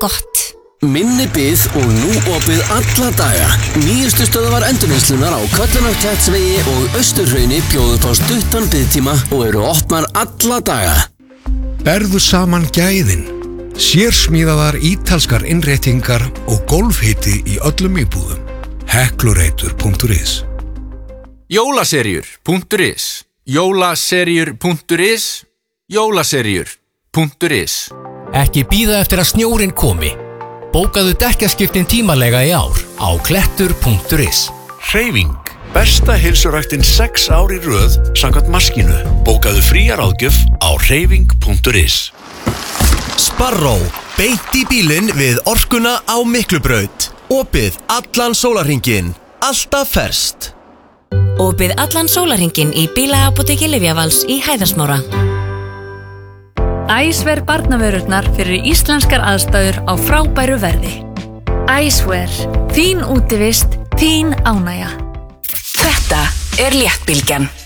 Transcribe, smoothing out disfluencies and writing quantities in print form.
gott. Minni bið og nú opið alla daga. Nýjustu stöðvar endurvinnslunar á Köllunarklettsvegi og Austurhrauni bjóðu upp á stuttan biðtíma og eru opnar alla daga. Berðu saman gæðin, sérsmíðaðar ítalskar innréttingar og golfhiti í öllum íbúðum. Heklureitur.is Jólaseríur.is Jólaseríur.is Jólaseríur.is Ekki bíða eftir að snjórinn komi. Bókaðu dekkjaskiptin tímalega í ár á klettur.is. Hreyfing. Besta heilsuræktin 6 ár í röð samkvæmt maskínu. Bókaðu fría ráðgjöf á hreyfing.is. Sparrow. Beint í bílinn við orkuna á Miklubraut. Opið allan sólarhringinn. Alltaf ferskt. Opið allan sólarhringinn í bílaapóteki Lyfjavals í Hæðarsmára. Æsver barnavörurnar fyrir íslenskar aðstæður á frábæru verði. Æsver. Þín útivist, þín ánægja. Þetta Léttbylgjan.